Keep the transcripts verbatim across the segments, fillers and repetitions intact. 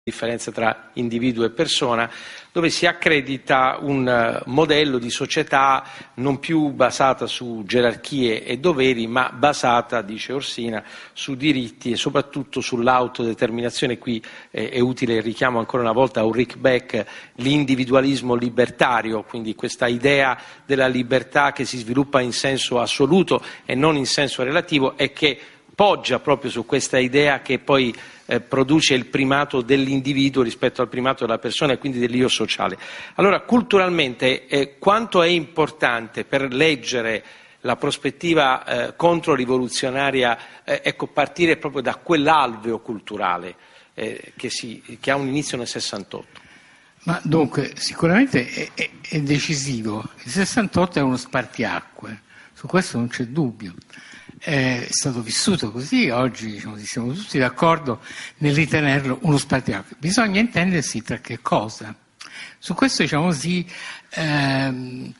differenza tra individuo e persona, dove si accredita un uh, modello di società non più basata su gerarchie e doveri, ma basata, dice Orsina, su diritti e soprattutto sull'autodeterminazione. Qui eh, è utile il richiamo ancora una volta a Ulrich Beck, l'individualismo libertario, quindi questa idea della libertà che si sviluppa in senso assoluto e non in senso relativo e che poggia proprio su questa idea che poi eh, produce il primato dell'individuo rispetto al primato della persona e quindi dell'io sociale. Allora, culturalmente, eh, quanto è importante per leggere la prospettiva eh, controrivoluzionaria, eh, ecco, partire proprio da quell'alveo culturale eh, che, si, che ha un inizio nel sessantotto? Ma dunque, sicuramente è, è, è decisivo. Il sessantotto è uno spartiacque, su questo non c'è dubbio. È stato vissuto così, oggi diciamo, siamo tutti d'accordo nel ritenerlo uno spartiacque. Bisogna intendersi tra che cosa. Su questo, diciamo così, ehm,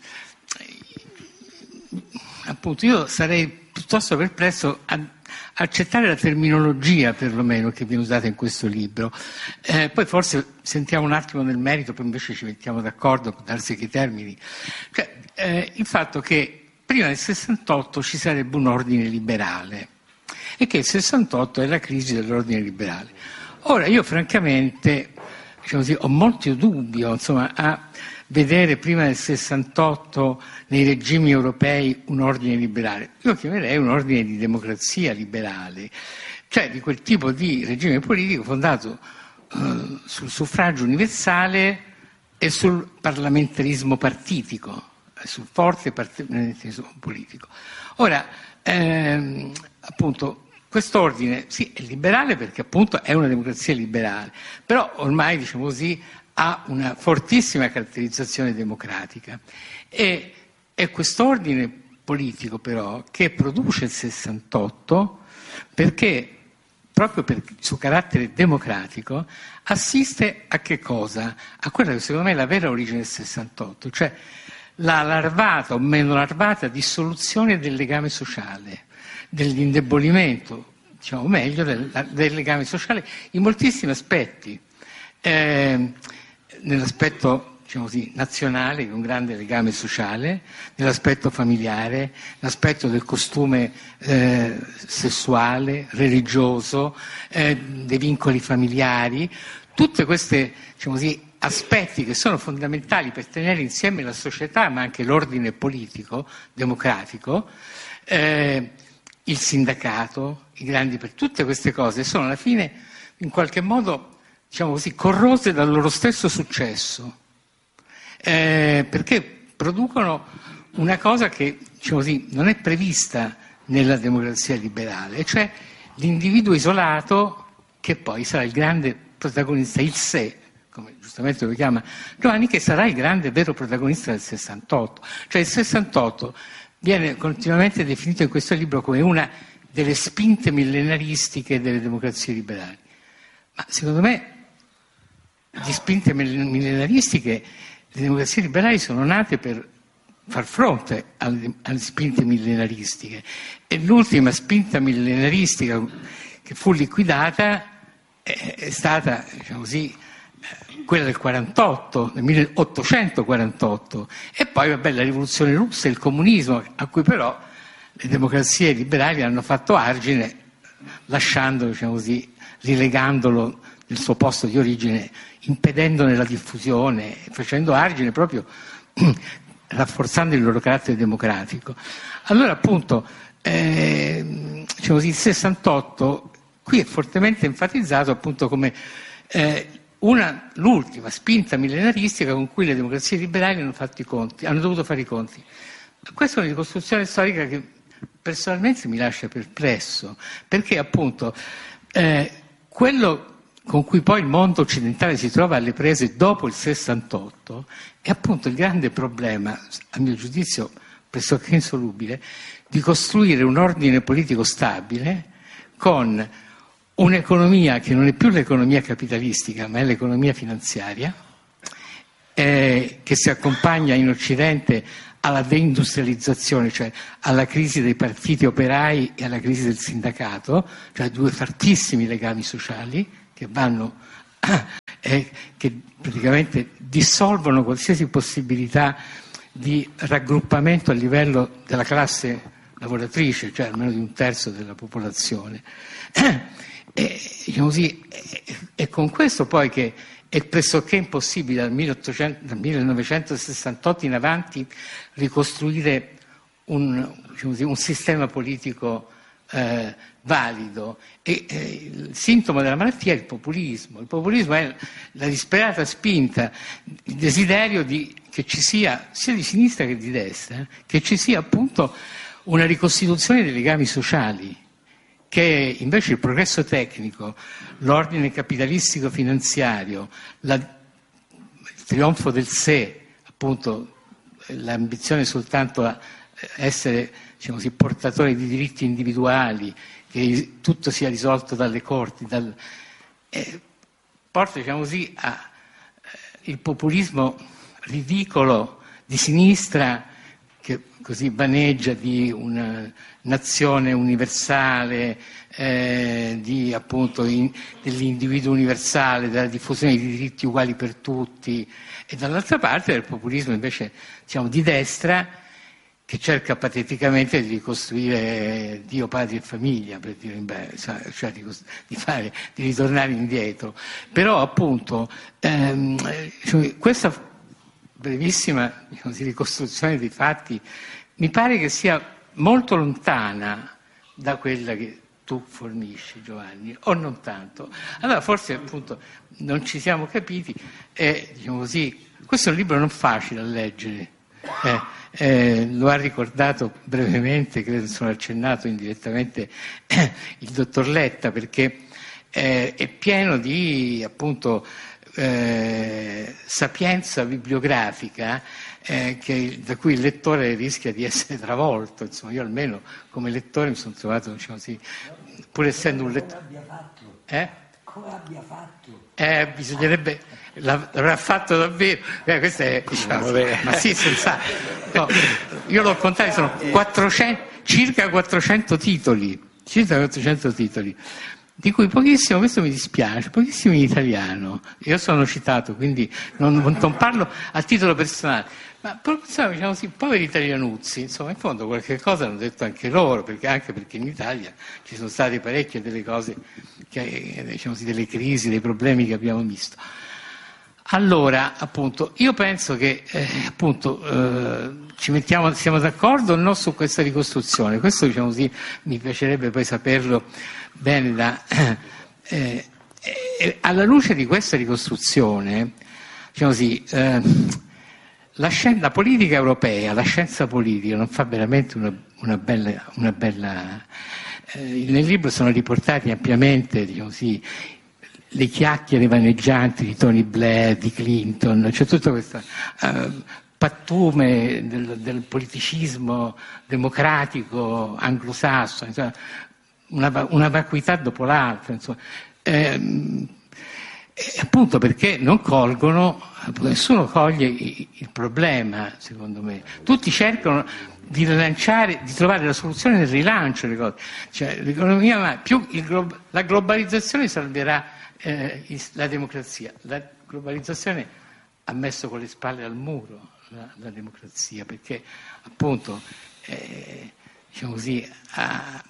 appunto io sarei piuttosto perplesso a accettare la terminologia perlomeno che viene usata in questo libro. Eh, poi forse sentiamo un attimo nel merito, poi invece ci mettiamo d'accordo per darsi che termini. Cioè, eh, il fatto che prima del sessantotto ci sarebbe un ordine liberale e che il sessantotto è la crisi dell'ordine liberale. Ora io francamente diciamo così, ho molto dubbio insomma, a vedere prima del sessantotto nei regimi europei un ordine liberale. Io chiamerei un ordine di democrazia liberale, cioè di quel tipo di regime politico fondato eh, sul suffragio universale e sul parlamentarismo partitico, sul forte parlamentarismo politico. Ora, ehm, appunto, quest'ordine sì, è liberale perché appunto è una democrazia liberale, però ormai, diciamo così, ha una fortissima caratterizzazione democratica. E è quest'ordine politico però che produce il sessantotto perché, proprio per il suo carattere democratico, assiste a che cosa? A quella che secondo me è la vera origine del sessantotto, cioè la larvata o meno larvata dissoluzione del legame sociale, dell'indebolimento, diciamo meglio, del, del legame sociale in moltissimi aspetti. Eh, nell'aspetto diciamo così, nazionale, un grande legame sociale, nell'aspetto familiare, l'aspetto del costume eh, sessuale, religioso, eh, dei vincoli familiari, tutte queste diciamo così, aspetti che sono fondamentali per tenere insieme la società ma anche l'ordine politico, democratico, eh, il sindacato, i grandi, per tutte queste cose sono alla fine in qualche modo diciamo così, corrose dal loro stesso successo, eh, perché producono una cosa che diciamo così, non è prevista nella democrazia liberale, cioè l'individuo isolato che poi sarà il grande protagonista, il sé, come giustamente lo chiama Giovanni, che sarà il grande e vero protagonista del sessantotto. Cioè il sessantotto viene continuamente definito in questo libro come una delle spinte millenaristiche delle democrazie liberali. Ma secondo me di spinte millenaristiche le democrazie liberali sono nate per far fronte alle, alle spinte millenaristiche e l'ultima spinta millenaristica che fu liquidata è, è stata diciamo così, quella del quarantotto, del milleottocentoquarantotto, e poi vabbè, la rivoluzione russa e il comunismo, a cui però le democrazie liberali hanno fatto argine, lasciando, diciamo così, rilegandolo nel suo posto di origine, impedendone la diffusione, facendo argine proprio rafforzando il loro carattere democratico. Allora appunto, eh, diciamo così, il sessantotto qui è fortemente enfatizzato appunto come eh, Una, l'ultima spinta millenaristica con cui le democrazie liberali hanno, fatto i conti, hanno dovuto fare i conti. Questa è una ricostruzione storica che personalmente mi lascia perplesso, perché appunto eh, quello con cui poi il mondo occidentale si trova alle prese dopo il sessantotto è appunto il grande problema, a mio giudizio pressoché insolubile, di costruire un ordine politico stabile con un'economia che non è più l'economia capitalistica, ma è l'economia finanziaria, eh, che si accompagna in Occidente alla deindustrializzazione, cioè alla crisi dei partiti operai e alla crisi del sindacato, cioè due fortissimi legami sociali che vanno eh, che praticamente dissolvono qualsiasi possibilità di raggruppamento a livello della classe lavoratrice, cioè almeno di un terzo della popolazione. E, diciamo così, e con questo poi che è pressoché impossibile dal, dal millenovecentosessantotto in avanti ricostruire un, diciamo così, un sistema politico eh, valido. E eh, il sintomo della malattia è il populismo. Il populismo è la disperata spinta, il desiderio di, che ci sia, sia di sinistra che di destra, eh, che ci sia appunto una ricostituzione dei legami sociali, che invece il progresso tecnico, l'ordine capitalistico-finanziario, la, il trionfo del sé, appunto l'ambizione soltanto a essere, diciamo così, portatori di diritti individuali, che tutto sia risolto dalle corti, dal, eh, porta, diciamo così, a eh, il populismo ridicolo di sinistra, che così vaneggia di una nazione universale, eh, di, appunto, in, dell'individuo universale, della diffusione di diritti uguali per tutti, e dall'altra parte del populismo invece, diciamo, di destra, che cerca pateticamente di ricostruire Dio, patria e famiglia, per dire, beh, cioè di, di, fare, di ritornare indietro. Però appunto ehm, cioè, questa brevissima, diciamo, ricostruzione dei fatti mi pare che sia molto lontana da quella che tu fornisci, Giovanni, o non tanto. Allora forse appunto non ci siamo capiti e, diciamo così, questo è un libro non facile a leggere, eh, eh, lo ha ricordato brevemente, credo sono accennato indirettamente eh, il dottor Letta, perché eh, è pieno di appunto Eh, sapienza bibliografica eh, che, da cui il lettore rischia di essere travolto. Insomma, io almeno come lettore mi sono trovato, diciamo così, pur essendo un lettore. Come abbia fatto? Eh? Come abbia fatto? Eh, bisognerebbe, l'avrà fatto davvero. Eh, questo è, diciamo, ma sì, senza, no, io l'ho contato, sono quattrocento, circa quattrocento titoli, circa quattrocento titoli. Di cui pochissimo, questo mi dispiace, pochissimo in italiano. Io sono citato, quindi non, non parlo a titolo personale, ma insomma, diciamo così, poveri italianuzzi, insomma, in fondo qualche cosa hanno detto anche loro, perché, anche perché in Italia ci sono state parecchie delle cose, che, diciamo così, delle crisi, dei problemi che abbiamo visto. Allora, appunto, io penso che eh, appunto eh, ci mettiamo, siamo d'accordo o no su questa ricostruzione? Questo, diciamo così, mi piacerebbe poi saperlo bene da, eh, eh, alla luce di questa ricostruzione, diciamo così, eh, la, scien- la politica europea, la scienza politica non fa veramente una, una bella, una bella eh, nel libro sono riportati ampiamente, diciamo così, le chiacchiere vaneggianti di Tony Blair, di Clinton, c'è tutto questo uh, pattume del, del politicismo democratico anglosassone, insomma, una, una vacuità dopo l'altra, insomma. Eh, appunto perché non colgono, nessuno coglie il, il problema, secondo me. Tutti cercano di rilanciare, di trovare la soluzione nel rilancio delle cose. Cioè, l'economia, ma più il glo- la globalizzazione salverà Eh, la democrazia. La globalizzazione ha messo con le spalle al muro la, la democrazia, perché appunto eh, diciamo così, ha,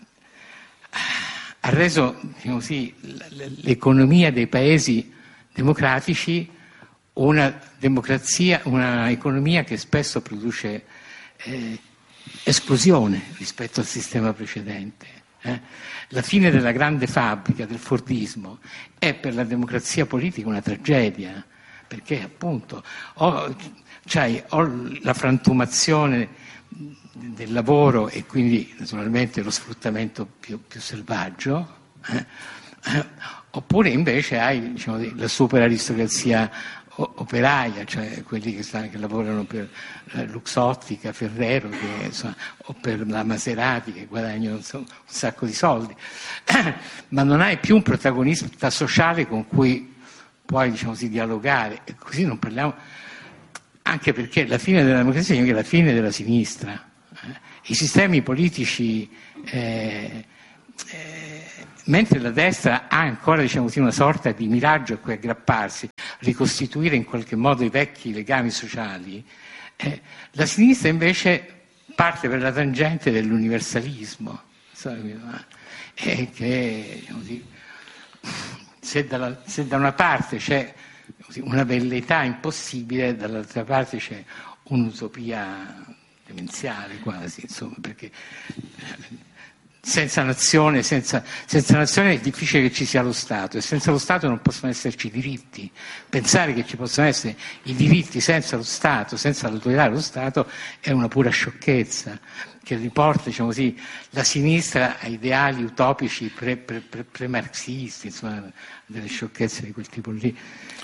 ha reso, diciamo così, l'economia dei paesi democratici una democrazia, una economia che spesso produce eh, esclusione rispetto al sistema precedente. Eh? La fine della grande fabbrica del Fordismo è per la democrazia politica una tragedia, perché appunto o, cioè, o la frantumazione del lavoro e quindi naturalmente lo sfruttamento più, più selvaggio, eh? Eh, oppure invece hai, diciamo, la super aristocrazia operaia, cioè quelli che, stanno, che lavorano per eh, Luxottica, Ferrero, che, insomma, o per la Maserati, che guadagnano insomma, un sacco di soldi, ma non hai più un protagonista sociale con cui puoi, diciamo così, dialogare, e così non parliamo, anche perché la fine della democrazia è anche la fine della sinistra. Eh. I sistemi politici eh, eh, mentre la destra ha ancora, diciamo così, una sorta di miraggio a cui aggrapparsi, ricostituire in qualche modo i vecchi legami sociali, eh, la sinistra invece parte per la tangente dell'universalismo, eh, che diciamo così, se, dalla, se da una parte c'è così, una velleità impossibile, dall'altra parte c'è un'utopia demenziale quasi, insomma, perché senza nazione, senza, senza nazione è difficile che ci sia lo Stato, e senza lo Stato non possono esserci diritti. Pensare che ci possano essere i diritti senza lo Stato, senza l'autorità dello Stato, è una pura sciocchezza, che riporta, diciamo così, la sinistra a ideali utopici pre, pre, pre, pre-marxisti, insomma, delle sciocchezze di quel tipo lì.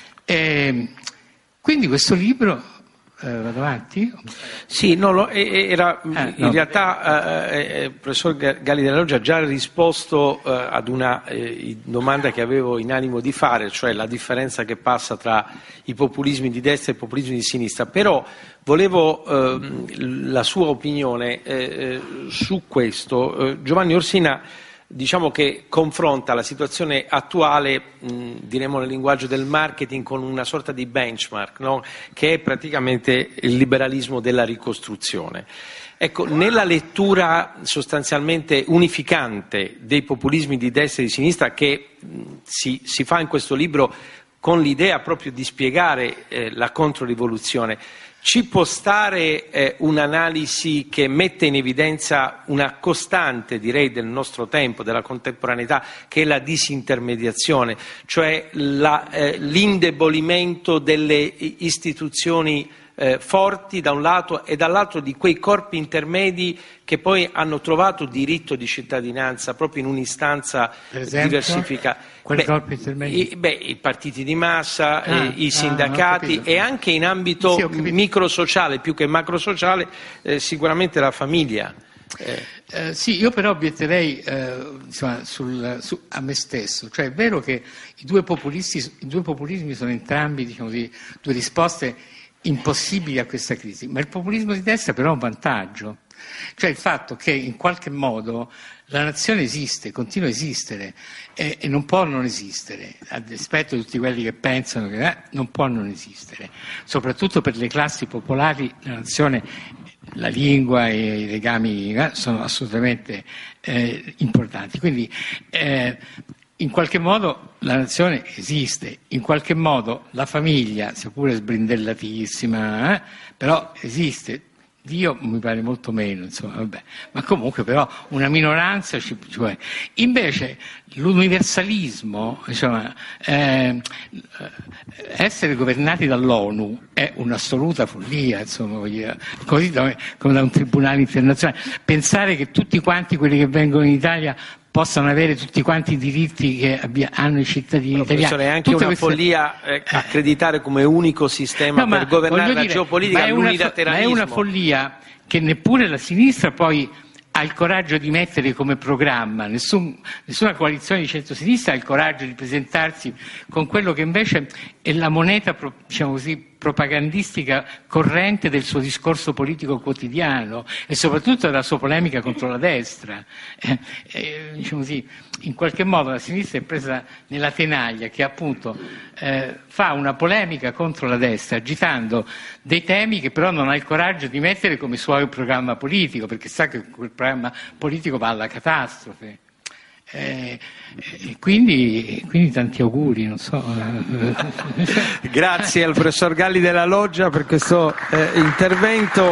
E quindi questo libro... Eh, vado avanti? Sì, no, lo, era, eh, in no. realtà eh, il professor Galli della Loggia ha già risposto eh, ad una eh, domanda che avevo in animo di fare, cioè la differenza che passa tra i populismi di destra e i populismi di sinistra, però volevo eh, la sua opinione eh, su questo. Eh, Giovanni Orsina, diciamo che confronta la situazione attuale, mh, diremo nel linguaggio del marketing, con una sorta di benchmark, no? Che è praticamente il liberalismo della ricostruzione. Ecco, nella lettura sostanzialmente unificante dei populismi di destra e di sinistra che mh, si, si fa in questo libro con l'idea proprio di spiegare eh, la controrivoluzione, ci può stare eh, un'analisi che mette in evidenza una costante, direi, del nostro tempo, della contemporaneità, che è la disintermediazione, cioè la, eh, l'indebolimento delle istituzioni eh, forti da un lato e dall'altro di quei corpi intermedi che poi hanno trovato diritto di cittadinanza proprio in un'istanza diversificata. Quali corpi intermedi? I, beh, i partiti di massa, ah, eh, i ah, sindacati e anche in ambito sì, microsociale più che macrosociale eh, sicuramente la famiglia. Eh. Eh, sì, io però obietterei eh, insomma, sul, su, a me stesso, cioè è vero che i due, populisti, i due populismi sono entrambi, diciamo così, due risposte impossibili a questa crisi, ma il populismo di destra però ha un vantaggio, cioè il fatto che in qualche modo la nazione esiste, continua a esistere e, e non può non esistere, a dispetto di tutti quelli che pensano che eh, non può non esistere, soprattutto per le classi popolari la nazione, la lingua e i legami eh, sono assolutamente eh, importanti, quindi eh, in qualche modo la nazione esiste, in qualche modo la famiglia, seppure sbrindellatissima, eh, però esiste. Dio mi pare molto meno, insomma, vabbè. Ma comunque però una minoranza ci, ci può. Invece l'universalismo, insomma, eh, essere governati dall'ONU è un'assoluta follia, insomma, così come da un tribunale internazionale. Pensare che tutti quanti quelli che vengono in Italia possano avere tutti quanti i diritti che abbia, hanno i cittadini italiani. È anche Tutte una queste... follia eh, accreditare come unico sistema no, per governare la dire, geopolitica ma l'unilateralismo. Ma è una follia che neppure la sinistra poi ha il coraggio di mettere come programma, Nessun, nessuna coalizione di centrosinistra ha il coraggio di presentarsi con quello che invece è la moneta, diciamo così, propagandistica corrente del suo discorso politico quotidiano e soprattutto della sua polemica contro la destra. Eh, eh, diciamo così, in qualche modo la sinistra è presa nella tenaglia che appunto eh, fa una polemica contro la destra agitando dei temi che però non ha il coraggio di mettere come suo programma politico, perché sa che quel programma politico va alla catastrofe. Eh, eh, quindi, quindi tanti auguri, non so. Grazie al professor Galli della Loggia per questo eh, intervento.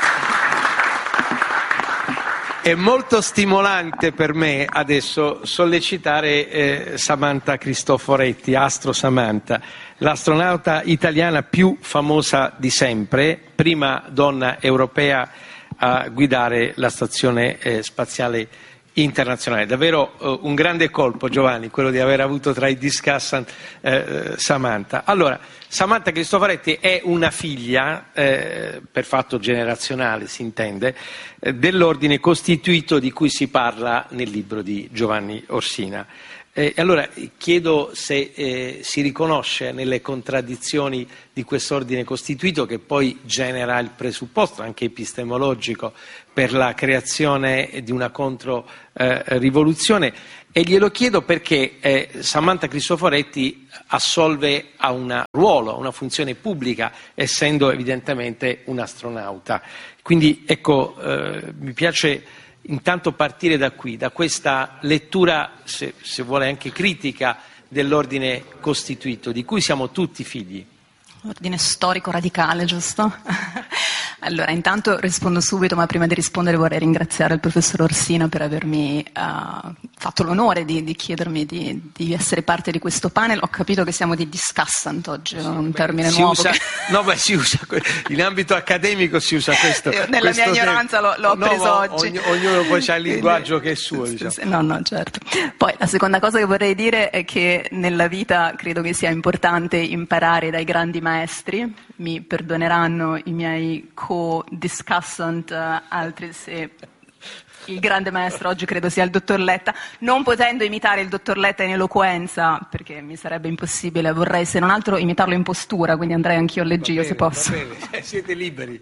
È molto stimolante per me adesso sollecitare eh, Samantha Cristoforetti, Astro Samantha, l'astronauta italiana più famosa di sempre, prima donna europea a guidare la stazione eh, spaziale internazionale. Davvero uh, un grande colpo, Giovanni, quello di aver avuto tra i discussant eh, Samantha. Allora, Samantha Cristoforetti è una figlia, eh, per fatto generazionale si intende, eh, dell'ordine costituito di cui si parla nel libro di Giovanni Orsina. Eh, allora chiedo se eh, si riconosce nelle contraddizioni di quest'ordine costituito, che poi genera il presupposto anche epistemologico per la creazione di una contro-rivoluzione, eh, e glielo chiedo perché eh, Samantha Cristoforetti assolve a un ruolo, a una funzione pubblica, essendo evidentemente un astronauta. Quindi ecco, eh, mi piace intanto partire da qui, da questa lettura, se, se vuole anche critica, dell'ordine costituito, di cui siamo tutti figli. Ordine storico radicale, giusto? Allora, intanto rispondo subito, ma prima di rispondere vorrei ringraziare il professor Orsina per avermi uh, fatto l'onore di, di chiedermi di, di essere parte di questo panel. Ho capito che siamo di discussant oggi, sì, un beh, termine nuovo. Usa, che... No, beh, si usa, in ambito accademico si usa questo. Io, nella questo mia ignoranza l'ho, l'ho no, preso oggi. Ogni, ognuno poi ha il linguaggio che è suo. Diciamo. No, no, certo. Poi la seconda cosa che vorrei dire è che nella vita credo che sia importante imparare dai grandi maestri. Mi perdoneranno i miei co-discussant, uh, altri se il grande maestro oggi credo sia il dottor Letta, non potendo imitare il dottor Letta in eloquenza, perché mi sarebbe impossibile, vorrei se non altro imitarlo in postura, quindi andrei anch'io al leggio se posso. Va bene, siete liberi.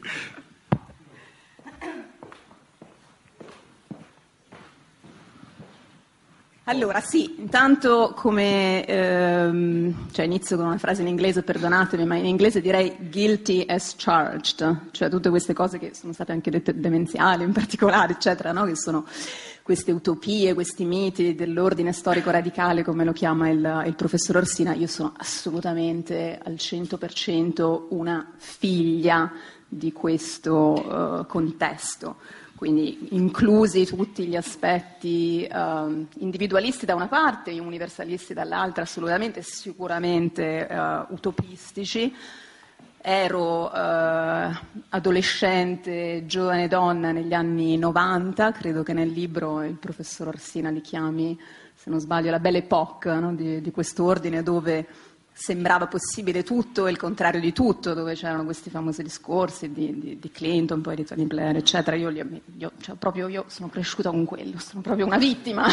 Allora sì, intanto come, ehm, cioè inizio con una frase in inglese, perdonatemi, ma in inglese direi guilty as charged, cioè tutte queste cose che sono state anche dette demenziali in particolare, eccetera, no? Che sono queste utopie, questi miti dell'ordine storico radicale, come lo chiama il, il professor Orsina. Io sono assolutamente al cento per cento una figlia di questo uh, contesto. Quindi inclusi tutti gli aspetti uh, individualisti da una parte e universalisti dall'altra, assolutamente, sicuramente uh, utopistici. Ero uh, adolescente, giovane donna negli anni novanta, credo che nel libro il professor Orsina li chiami, se non sbaglio, la Belle Époque, no? di, di quest'ordine, dove sembrava possibile tutto e il contrario di tutto, dove c'erano questi famosi discorsi di, di, di Clinton, poi di Tony Blair, eccetera. Io, li, io, cioè, proprio io sono cresciuta con quello, sono proprio una vittima.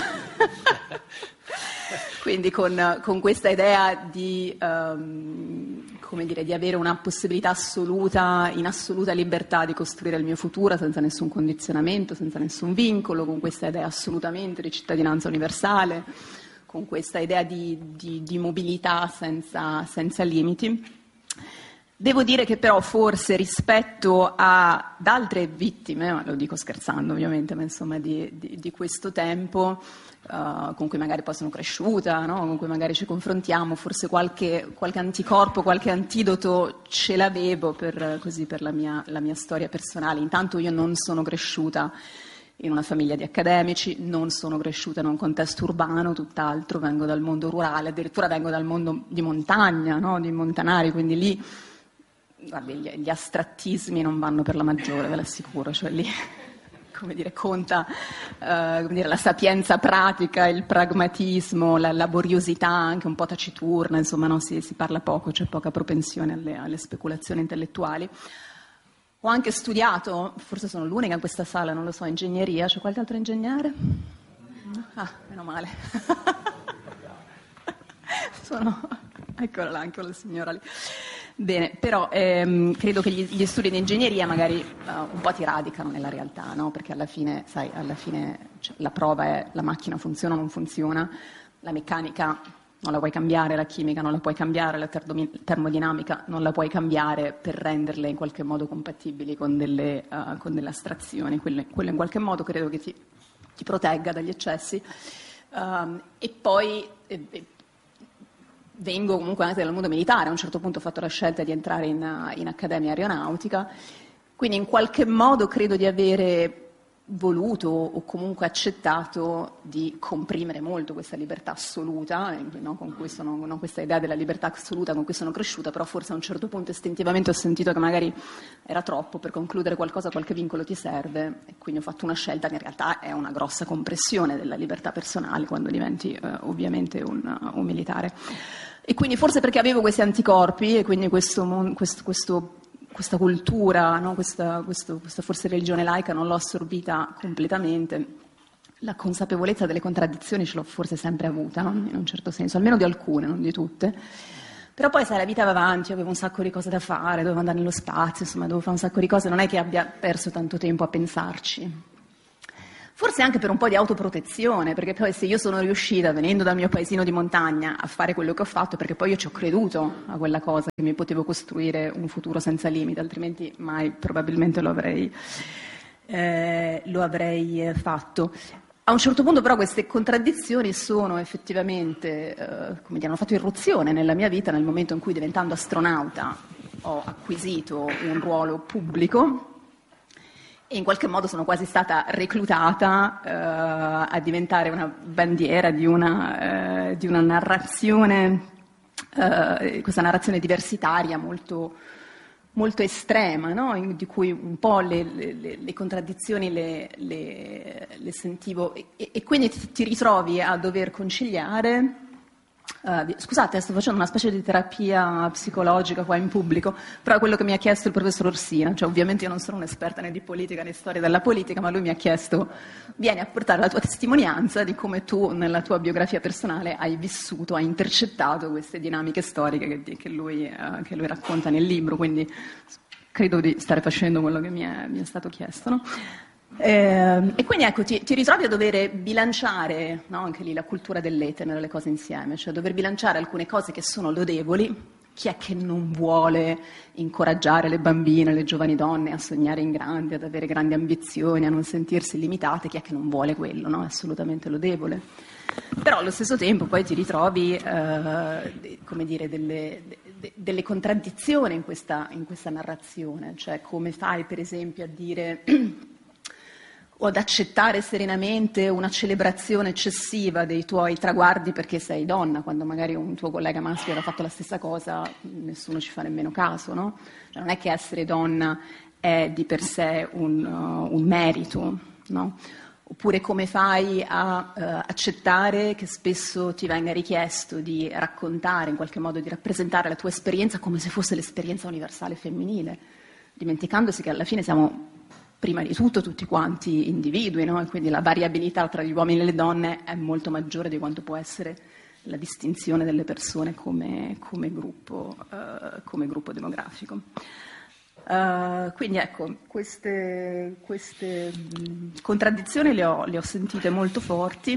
Quindi con, con questa idea di, um, come dire, di avere una possibilità assoluta, in assoluta libertà di costruire il mio futuro senza nessun condizionamento, senza nessun vincolo, con questa idea assolutamente di cittadinanza universale, con questa idea di, di, di mobilità senza, senza limiti. Devo dire che però forse rispetto ad altre vittime, ma lo dico scherzando ovviamente, ma insomma di, di, di questo tempo, uh, con cui magari poi sono cresciuta, no? Con cui magari ci confrontiamo, forse qualche, qualche anticorpo, qualche antidoto ce l'avevo per, così, per la mia, la mia storia personale. Intanto io non sono cresciuta in una famiglia di accademici, non sono cresciuta in un contesto urbano, tutt'altro, vengo dal mondo rurale, addirittura vengo dal mondo di montagna, no? Di montanari, quindi lì guardi, gli, gli astrattismi non vanno per la maggiore, ve l'assicuro, cioè lì come dire, conta eh, come dire, la sapienza pratica, il pragmatismo, la laboriosità anche un po' taciturna, insomma no? si, si parla poco, c'è poca propensione alle, alle speculazioni intellettuali. Ho anche studiato, forse sono l'unica in questa sala, non lo so, ingegneria. C'è qualche altro ingegnere? Ah, meno male. sono... Eccola là, anche la signora lì. Bene, però ehm, credo che gli, gli studi di ingegneria magari uh, un po' ti radicano nella realtà, no? Perché alla fine, sai, alla fine cioè, la prova è la macchina funziona o non funziona, la meccanica non la puoi cambiare, la chimica non la puoi cambiare, la termodinamica non la puoi cambiare per renderle in qualche modo compatibili con delle, uh, con delle astrazioni. Quello, quello in qualche modo credo che ti, ti protegga dagli eccessi. Um, e poi eh, vengo comunque anche dal mondo militare, a un certo punto ho fatto la scelta di entrare in, in accademia aeronautica, quindi in qualche modo credo di avere voluto o comunque accettato di comprimere molto questa libertà assoluta, no? Con cui sono, no? Questa idea della libertà assoluta con cui sono cresciuta, però forse a un certo punto istintivamente ho sentito che magari era troppo, per concludere qualcosa qualche vincolo ti serve, e quindi ho fatto una scelta che in realtà è una grossa compressione della libertà personale quando diventi eh, ovviamente un, un militare. E quindi forse perché avevo questi anticorpi e quindi questo, questo, questo questa cultura, no? questa, questo, questa forse religione laica non l'ho assorbita completamente, la consapevolezza delle contraddizioni ce l'ho forse sempre avuta, no? In un certo senso, almeno di alcune, non di tutte. Però poi, sai, la vita va avanti, io avevo un sacco di cose da fare, dovevo andare nello spazio, insomma, dovevo fare un sacco di cose, non è che abbia perso tanto tempo a pensarci. Forse anche per un po' di autoprotezione, perché poi se io sono riuscita, venendo dal mio paesino di montagna, a fare quello che ho fatto, perché poi io ci ho creduto a quella cosa, che mi potevo costruire un futuro senza limiti, altrimenti mai probabilmente lo avrei, eh, lo avrei fatto. A un certo punto però queste contraddizioni sono effettivamente, eh, come dire, hanno fatto irruzione nella mia vita nel momento in cui, diventando astronauta, ho acquisito un ruolo pubblico e in qualche modo sono quasi stata reclutata eh, a diventare una bandiera di una, eh, di una narrazione, eh, questa narrazione diversitaria molto, molto estrema, no? In, di cui un po' le, le, le contraddizioni le, le, le sentivo e, e quindi ti, ti ritrovi a dover conciliare. Uh, scusate, sto facendo una specie di terapia psicologica qua in pubblico, però è quello che mi ha chiesto il professor Orsina, cioè ovviamente io non sono un'esperta né di politica né storia della politica, ma lui mi ha chiesto: vieni a portare la tua testimonianza di come tu nella tua biografia personale hai vissuto, hai intercettato queste dinamiche storiche che, che, lui, uh, che lui racconta nel libro, quindi credo di stare facendo quello che mi è, mi è stato chiesto, no? Eh, e quindi ecco, ti, ti ritrovi a dover bilanciare, no, anche lì la cultura dell'e, tenere le cose insieme, cioè dover bilanciare alcune cose che sono lodevoli. Chi è che non vuole incoraggiare le bambine, le giovani donne a sognare in grande, ad avere grandi ambizioni, a non sentirsi limitate? Chi è che non vuole quello, no? È assolutamente lodevole. Però allo stesso tempo poi ti ritrovi eh, come dire, delle, de, delle contraddizioni in questa, in questa narrazione, cioè come fai per esempio a dire o ad accettare serenamente una celebrazione eccessiva dei tuoi traguardi perché sei donna, quando magari un tuo collega maschio aveva fatto la stessa cosa, nessuno ci fa nemmeno caso, no? Cioè non è che essere donna è di per sé un, uh, un merito, no? Oppure come fai a uh, accettare che spesso ti venga richiesto di raccontare, in qualche modo di rappresentare la tua esperienza come se fosse l'esperienza universale femminile, dimenticandosi che alla fine siamo prima di tutto tutti quanti individui, no? E quindi la variabilità tra gli uomini e le donne è molto maggiore di quanto può essere la distinzione delle persone come, come, gruppo, uh, come gruppo demografico. Uh, quindi ecco, queste, queste mh, contraddizioni le ho, le ho sentite molto forti.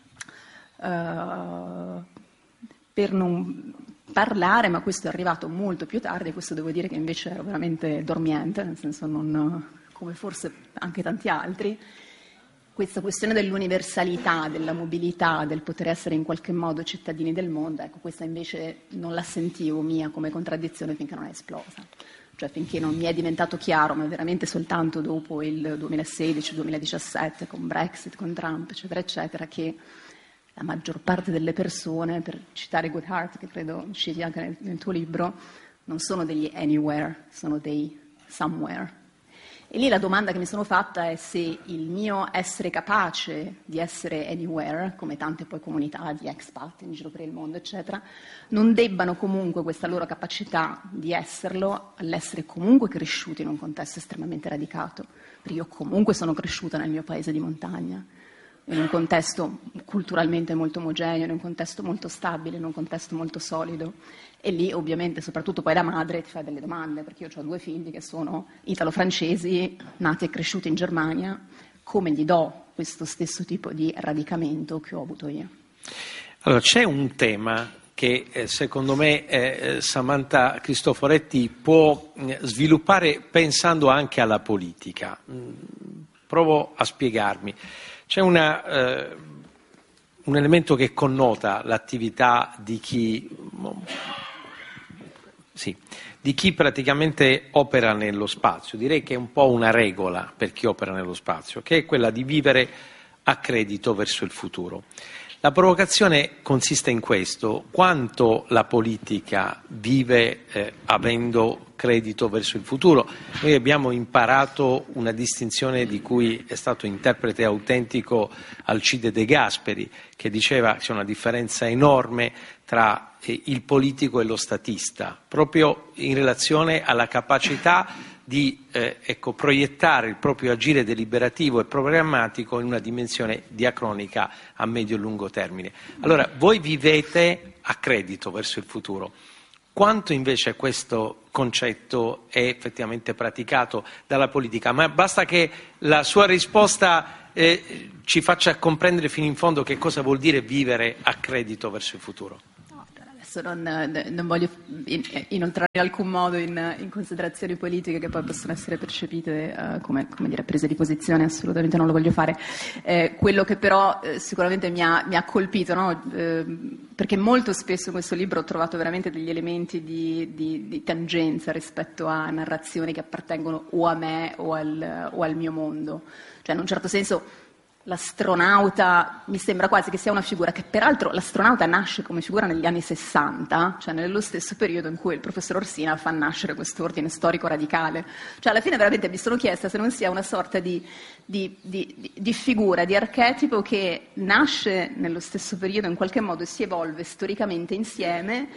Uh, per non parlare, ma questo è arrivato molto più tardi, e questo devo dire che invece ero veramente dormiente, nel senso non... come forse anche tanti altri, questa questione dell'universalità, della mobilità, del poter essere in qualche modo cittadini del mondo, ecco, questa invece non la sentivo mia come contraddizione finché non è esplosa. Cioè finché non mi è diventato chiaro, ma veramente soltanto dopo il duemilasedici duemiladiciassette, con Brexit, con Trump, eccetera, eccetera, che la maggior parte delle persone, per citare Goodhart, che credo citi anche nel, nel tuo libro, non sono degli anywhere, sono dei somewhere. E lì la domanda che mi sono fatta è se il mio essere capace di essere anywhere, come tante poi comunità di expat in giro per il mondo, eccetera, non debbano comunque questa loro capacità di esserlo all'essere comunque cresciuti in un contesto estremamente radicato. Perché io comunque sono cresciuta nel mio paese di montagna, in un contesto culturalmente molto omogeneo, in un contesto molto stabile, in un contesto molto solido. E lì ovviamente, soprattutto poi da madre, ti fai delle domande, perché io ho due figli che sono italo-francesi, nati e cresciuti in Germania, come gli do questo stesso tipo di radicamento che ho avuto io? Allora, c'è un tema che eh, secondo me eh, Samantha Cristoforetti può eh, sviluppare pensando anche alla politica. Mm, provo a spiegarmi. C'è una, eh, un elemento che connota l'attività di chi... Sì, di chi praticamente opera nello spazio, direi che è un po' una regola per chi opera nello spazio, che è quella di vivere a credito verso il futuro. La provocazione consiste in questo: quanto la politica vive eh, avendo credito verso il futuro. Noi abbiamo imparato una distinzione di cui è stato interprete autentico Alcide De Gasperi, che diceva che c'è una differenza enorme tra eh, il politico e lo statista, proprio in relazione alla capacità di eh, ecco, proiettare il proprio agire deliberativo e programmatico in una dimensione diacronica a medio e lungo termine. Allora, voi vivete a credito verso il futuro. Quanto invece questo concetto è effettivamente praticato dalla politica? Ma basta che la sua risposta eh, ci faccia comprendere fino in fondo che cosa vuol dire vivere a credito verso il futuro. Adesso non, non voglio inoltrare in alcun modo in, in considerazioni politiche che poi possono essere percepite uh, come, come dire, prese di posizione, assolutamente non lo voglio fare. Eh, quello che però eh, sicuramente mi ha, mi ha colpito, no? eh, perché molto spesso in questo libro ho trovato veramente degli elementi di, di, di tangenza rispetto a narrazioni che appartengono o a me o al, o al mio mondo. Cioè, in un certo senso, l'astronauta mi sembra quasi che sia una figura che, peraltro, l'astronauta nasce come figura negli anni sessanta, cioè nello stesso periodo in cui il professor Orsina fa nascere questo ordine storico radicale. Cioè, alla fine veramente mi sono chiesta se non sia una sorta di, di, di, di figura, di archetipo che nasce nello stesso periodo in qualche modo e si evolve storicamente insieme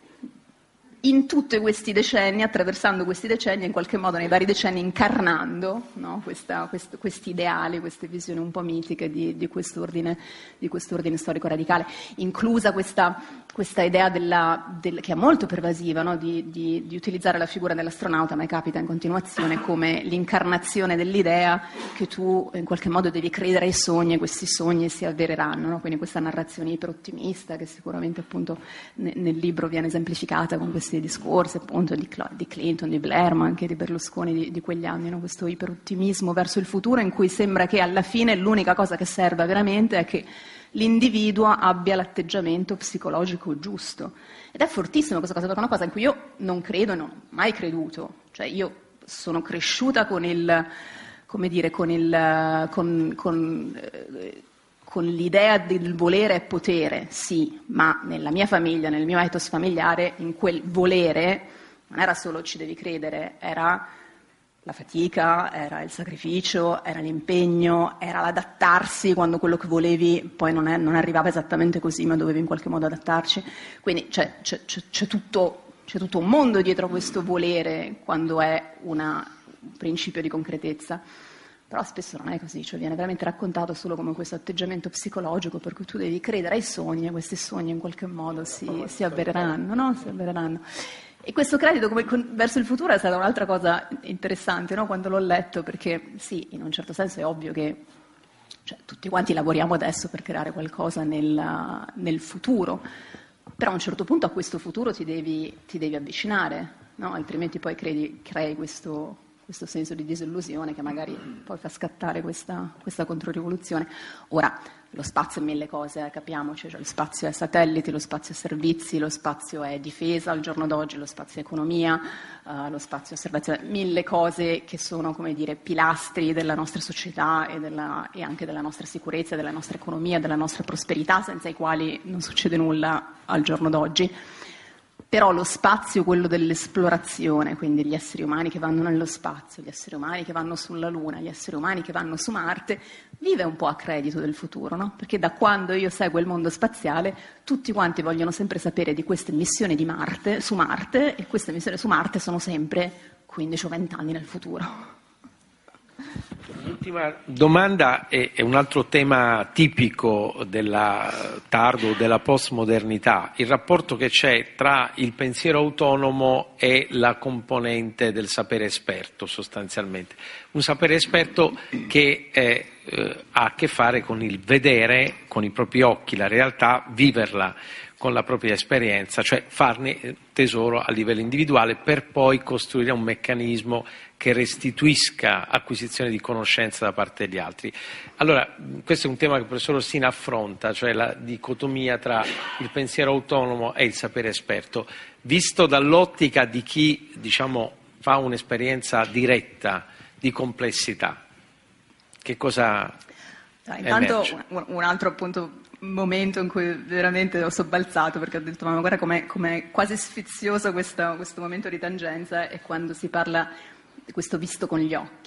in tutti questi decenni, attraversando questi decenni, in qualche modo nei vari decenni incarnando, no? Questa, quest, questi ideali, queste visioni un po' mitiche di, di quest'ordine, di quest'ordine storico radicale, inclusa questa, questa idea della, del, che è molto pervasiva, no? di, di, di utilizzare la figura dell'astronauta, ma capita in continuazione, come l'incarnazione dell'idea che tu in qualche modo devi credere ai sogni e questi sogni si avvereranno, no? Quindi questa narrazione iperottimista che sicuramente appunto ne, nel libro viene esemplificata con questi discorsi appunto di, di Clinton, di Blair, ma anche di Berlusconi di, di quegli anni, no? Questo iperottimismo verso il futuro in cui sembra che alla fine l'unica cosa che serva veramente è che l'individuo abbia l'atteggiamento psicologico giusto. Ed è fortissima questa cosa, perché è una cosa in cui io non credo e non ho mai creduto. Cioè io sono cresciuta con il, come dire, con il, con, con, eh, con l'idea del volere e potere, sì, ma nella mia famiglia, nel mio ethos familiare, in quel volere non era solo ci devi credere, era la fatica, era il sacrificio, era l'impegno, era l'adattarsi quando quello che volevi poi non, è, non arrivava esattamente così, ma dovevi in qualche modo adattarci. Quindi c'è, c'è, c'è, tutto, c'è tutto un mondo dietro questo volere quando è una, un principio di concretezza. Però spesso non è così, cioè viene veramente raccontato solo come questo atteggiamento psicologico per cui tu devi credere ai sogni e questi sogni in qualche modo si, si avvereranno, no? Si avvereranno. E questo credito come, con, verso il futuro è stata un'altra cosa interessante, no? Quando l'ho letto, perché sì, in un certo senso è ovvio che cioè, tutti quanti lavoriamo adesso per creare qualcosa nel, nel futuro, però a un certo punto a questo futuro ti devi, ti devi avvicinare, no? Altrimenti poi credi, crei questo, questo senso di disillusione che magari poi fa scattare questa, questa controrivoluzione. Ora, lo spazio è mille cose, eh, capiamoci, cioè lo spazio è satelliti, lo spazio è servizi, lo spazio è difesa al giorno d'oggi, lo spazio è economia, uh, lo spazio è osservazione, mille cose che sono, come dire, pilastri della nostra società e, della, e anche della nostra sicurezza, della nostra economia, della nostra prosperità, senza i quali non succede nulla al giorno d'oggi. Però lo spazio, quello dell'esplorazione, quindi gli esseri umani che vanno nello spazio, gli esseri umani che vanno sulla Luna, gli esseri umani che vanno su Marte, vive un po' a credito del futuro, no? Perché da quando io seguo il mondo spaziale, tutti quanti vogliono sempre sapere di queste missioni di Marte, su Marte, e queste missioni su Marte sono sempre quindici o venti anni nel futuro. L'ultima domanda è, è un altro tema tipico della tardo, della postmodernità, il rapporto che c'è tra il pensiero autonomo e la componente del sapere esperto sostanzialmente. Un sapere esperto che è, eh, ha a che fare con il vedere con i propri occhi la realtà, viverla con la propria esperienza, cioè farne tesoro a livello individuale per poi costruire un meccanismo che restituisca acquisizione di conoscenza da parte degli altri. Allora, questo è un tema che il professor Orsina affronta, cioè la dicotomia tra il pensiero autonomo e il sapere esperto, visto dall'ottica di chi, diciamo, fa un'esperienza diretta di complessità. Che cosa Dai, intanto emerge? un, un altro appunto momento in cui veramente ho sobbalzato perché ho detto ma guarda com'è, com'è quasi sfizioso questo, questo momento di tangenza è quando si parla di questo visto con gli occhi.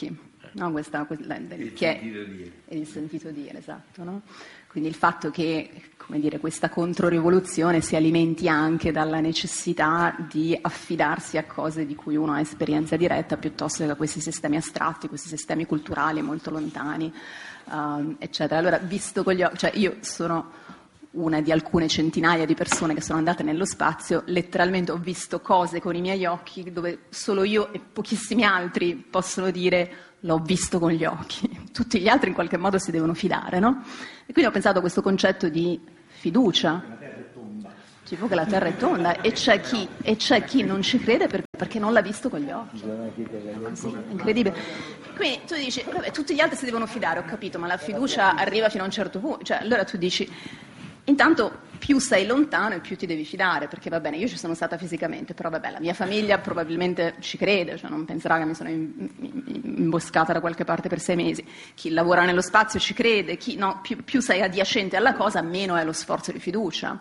no? Questa, questa, del, che è il sentito dire, esatto, no? Quindi il fatto che, come dire, questa controrivoluzione si alimenti anche dalla necessità di affidarsi a cose di cui uno ha esperienza diretta piuttosto che a questi sistemi astratti, questi sistemi culturali molto lontani, uh, eccetera. Allora, visto con gli occhi, cioè io sono una di alcune centinaia di persone che sono andate nello spazio, letteralmente ho visto cose con i miei occhi dove solo io e pochissimi altri possono dire l'ho visto con gli occhi, tutti gli altri in qualche modo si devono fidare, no? E quindi ho pensato a questo concetto di fiducia, tipo che la Terra è tonda, e c'è chi, e c'è chi non ci crede per, perché non l'ha visto con gli occhi. Così, incredibile. Quindi tu dici, vabbè, tutti gli altri si devono fidare, ho capito, ma la fiducia arriva fino a un certo punto, cioè allora tu dici, intanto più sei lontano e più ti devi fidare, perché va bene, io ci sono stata fisicamente, però vabbè, la mia famiglia probabilmente ci crede, cioè non penserà che mi sono imboscata da qualche parte per sei mesi. Chi lavora nello spazio ci crede, chi no, più, più sei adiacente alla cosa, meno è lo sforzo di fiducia.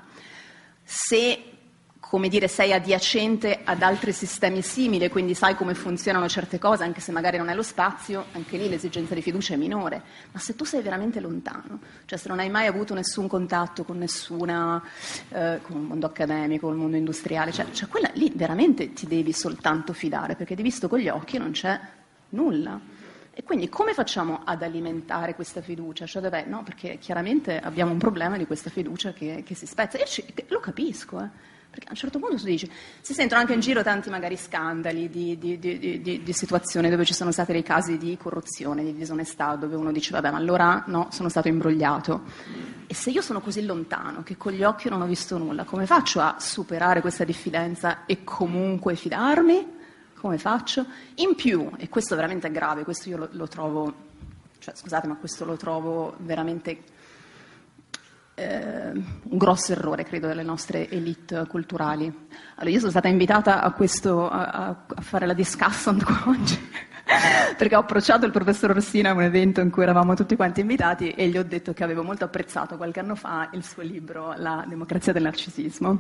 Se, come dire, sei adiacente ad altri sistemi simili, quindi sai come funzionano certe cose, anche se magari non è lo spazio, anche lì l'esigenza di fiducia è minore. Ma se tu sei veramente lontano, cioè se non hai mai avuto nessun contatto con nessuna, eh, con il mondo accademico, con il mondo industriale, cioè, cioè quella lì veramente ti devi soltanto fidare, perché di visto con gli occhi non c'è nulla. E quindi come facciamo ad alimentare questa fiducia? Cioè, vabbè, no, perché chiaramente abbiamo un problema di questa fiducia che, che si spezza. Io ci, lo capisco, eh. Perché a un certo punto si dice, si sentono anche in giro tanti magari scandali di, di, di, di, di situazioni dove ci sono stati dei casi di corruzione, di disonestà, dove uno dice vabbè ma allora no, sono stato imbrogliato. E se io sono così lontano che con gli occhi non ho visto nulla, come faccio a superare questa diffidenza e comunque fidarmi? Come faccio? In più, e questo veramente è grave, questo io lo, lo trovo, cioè scusate ma questo lo trovo veramente... Eh, un grosso errore, credo, delle nostre elite culturali. Allora, io sono stata invitata a, questo, a, a fare la discussion oggi perché ho approcciato il professor Orsina a un evento in cui eravamo tutti quanti invitati e gli ho detto che avevo molto apprezzato qualche anno fa il suo libro La democrazia del narcisismo.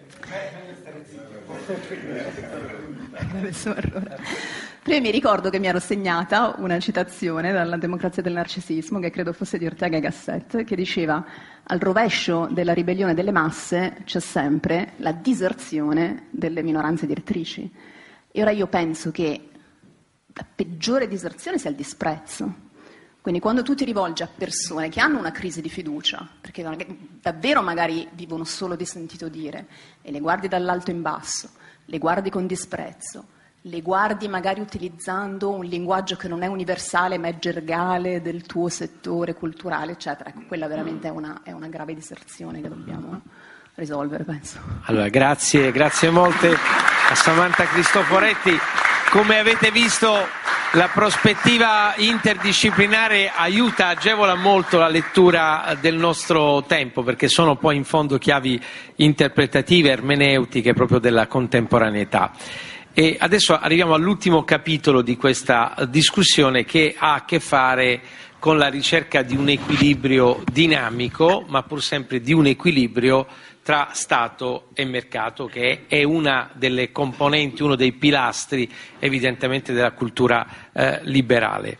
Gravissimo errore. Prima mi ricordo che mi ero segnata una citazione dalla democrazia del narcisismo, che credo fosse di Ortega y Gasset, che diceva: al rovescio della ribellione delle masse c'è sempre la diserzione delle minoranze direttrici. E ora io penso che la peggiore diserzione sia il disprezzo. Quindi quando tu ti rivolgi a persone che hanno una crisi di fiducia, perché davvero magari vivono solo di sentito dire, e le guardi dall'alto in basso, le guardi con disprezzo, le guardi magari utilizzando un linguaggio che non è universale ma è gergale del tuo settore culturale, eccetera. Ecco, quella veramente è una, è una grave diserzione che dobbiamo risolvere, penso. Allora, grazie, grazie molte a Samantha Cristoforetti. Come avete visto, la prospettiva interdisciplinare aiuta, agevola molto la lettura del nostro tempo, perché sono poi in fondo chiavi interpretative, ermeneutiche proprio della contemporaneità. E adesso arriviamo all'ultimo capitolo di questa discussione, che ha a che fare con la ricerca di un equilibrio dinamico, ma pur sempre di un equilibrio tra Stato e mercato, che è una delle componenti, uno dei pilastri evidentemente della cultura eh, liberale.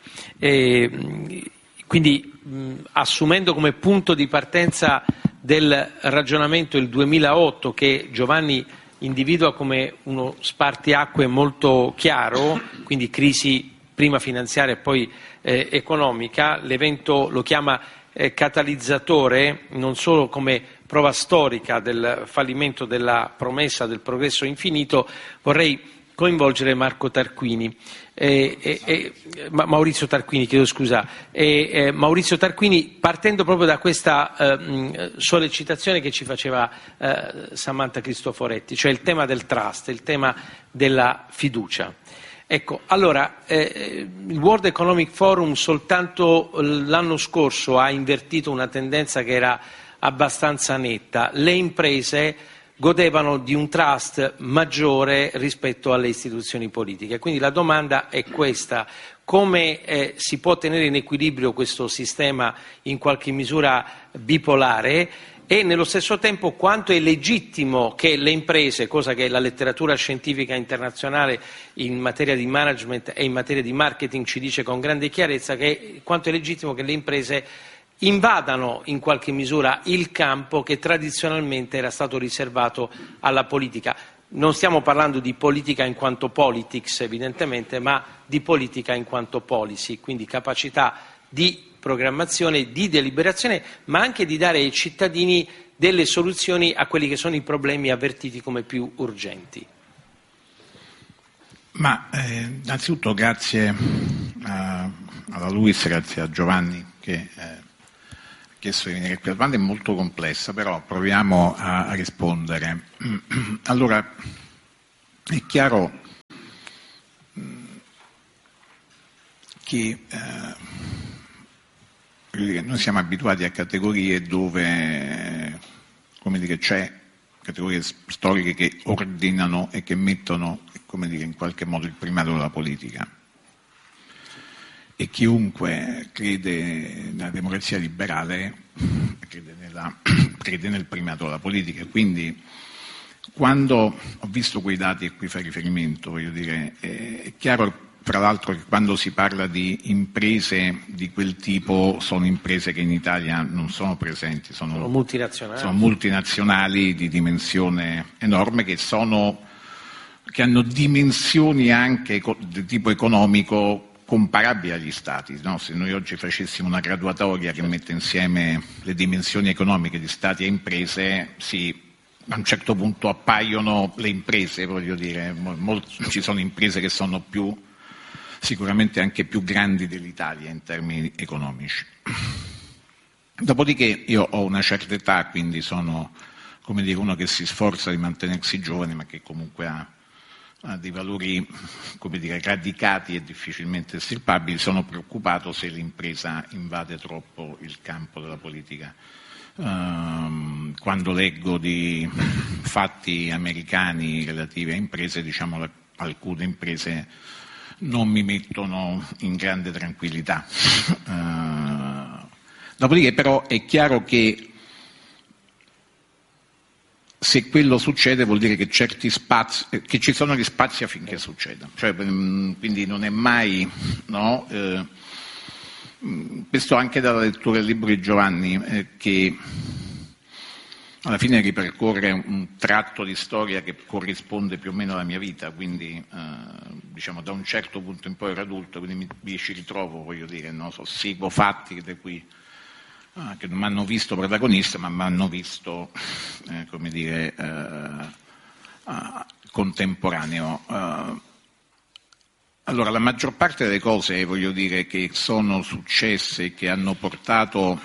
E, quindi mh, assumendo come punto di partenza del ragionamento il duemilaotto, che Giovanni individua come uno spartiacque molto chiaro, quindi crisi prima finanziaria e poi eh, economica, l'evento lo chiama eh, catalizzatore, non solo come prova storica del fallimento della promessa del progresso infinito. Vorrei coinvolgere Marco Tarquini, eh, eh, eh, Maurizio Tarquini, chiedo scusa, eh, eh, Maurizio Tarquini, partendo proprio da questa eh, sollecitazione che ci faceva eh, Samantha Cristoforetti, cioè il tema del trust, il tema della fiducia. Ecco, allora, eh, il World Economic Forum soltanto l'anno scorso ha invertito una tendenza che era abbastanza netta. Le imprese godevano di un trust maggiore rispetto alle istituzioni politiche. Quindi la domanda è questa: come eh, si può tenere in equilibrio questo sistema in qualche misura bipolare, e nello stesso tempo quanto è legittimo che le imprese, cosa che la letteratura scientifica internazionale in materia di management e in materia di marketing ci dice con grande chiarezza, che quanto è legittimo che le imprese invadano in qualche misura il campo che tradizionalmente era stato riservato alla politica. Non stiamo parlando di politica in quanto politics evidentemente, ma di politica in quanto policy, quindi capacità di programmazione, di deliberazione, ma anche di dare ai cittadini delle soluzioni a quelli che sono i problemi avvertiti come più urgenti. Ma eh, innanzitutto grazie a, alla Luis, grazie a Giovanni che eh, ha chiesto di venire qui. La domanda è molto complessa, però proviamo a, a rispondere. Allora, è chiaro che eh, noi siamo abituati a categorie dove, come dire, c'è categorie storiche che ordinano e che mettono, come dire, in qualche modo il primato della politica. E chiunque crede nella democrazia liberale crede, nella, crede nel primato della politica. Quindi, quando ho visto quei dati a cui fa riferimento, voglio dire, è chiaro. Tra l'altro che quando si parla di imprese di quel tipo sono imprese che in Italia non sono presenti, sono, sono multinazionali. sono multinazionali di dimensione enorme che, sono, che hanno dimensioni anche di tipo economico comparabili agli Stati. No? Se noi oggi facessimo una graduatoria che mette insieme le dimensioni economiche di Stati e imprese, si, a un certo punto appaiono le imprese, voglio dire, molti, ci sono imprese che sono più sicuramente anche più grandi dell'Italia in termini economici. Dopodiché io ho una certa età, quindi sono, come dire, uno che si sforza di mantenersi giovane, ma che comunque ha, ha dei valori, come dire, radicati e difficilmente estirpabili. Sono preoccupato se l'impresa invade troppo il campo della politica. Um, quando leggo di fatti americani relativi a imprese, diciamo, alcune imprese non mi mettono in grande tranquillità. Uh, dopodiché però è chiaro che se quello succede vuol dire che certi spazi, che ci sono gli spazi affinché succeda. Cioè, quindi non è mai, no? Eh, questo anche dalla lettura del libro di Giovanni, eh, che alla fine ripercorre un tratto di storia che corrisponde più o meno alla mia vita, quindi eh, diciamo da un certo punto in poi ero adulto, quindi mi, mi ci ritrovo, voglio dire, no? So, seguo fatti da cui, ah, che non mi hanno visto protagonista, ma mi hanno visto, eh, come dire, eh, ah, contemporaneo. Uh, allora, la maggior parte delle cose, voglio dire, che sono successe, che hanno portato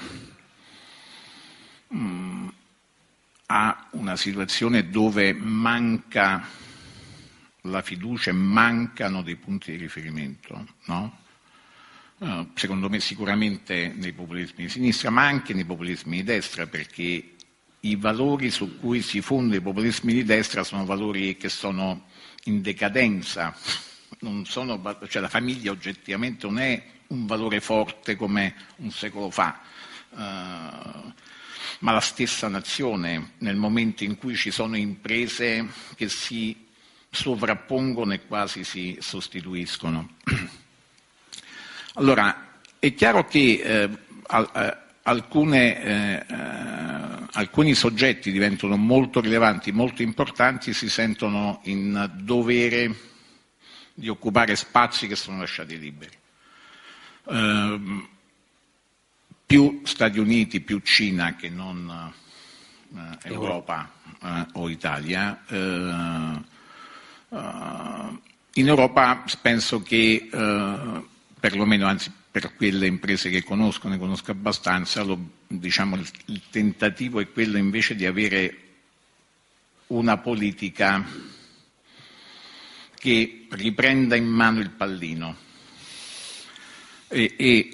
mh, a una situazione dove manca la fiducia e mancano dei punti di riferimento, no? Uh, secondo me sicuramente nei populismi di sinistra, ma anche nei populismi di destra, perché i valori su cui si fondano i populismi di destra sono valori che sono in decadenza, non sono, cioè la famiglia oggettivamente non è un valore forte come un secolo fa. Uh, ma la stessa nazione, nel momento in cui ci sono imprese che si sovrappongono e quasi si sostituiscono. Allora, è chiaro che eh, al, alcune, eh, eh, alcuni soggetti diventano molto rilevanti, molto importanti, si sentono in dovere di occupare spazi che sono lasciati liberi. Eh, più Stati Uniti, più Cina che non eh, Europa eh, o Italia. Eh, eh, in Europa penso che, eh, perlomeno, anzi per quelle imprese che conosco, ne conosco abbastanza, lo, diciamo, il, il tentativo è quello invece di avere una politica che riprenda in mano il pallino e, e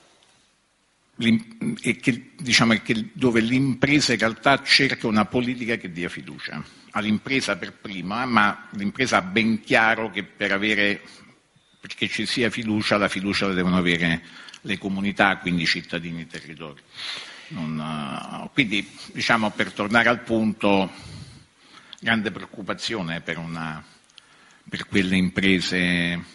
e che, diciamo, che dove l'impresa in realtà cerca una politica che dia fiducia all'impresa per prima, ma l'impresa ha ben chiaro che per avere, perché ci sia fiducia, la fiducia la devono avere le comunità, quindi i cittadini e i territori. Non, quindi, diciamo, per tornare al punto, grande preoccupazione per, una, per quelle imprese.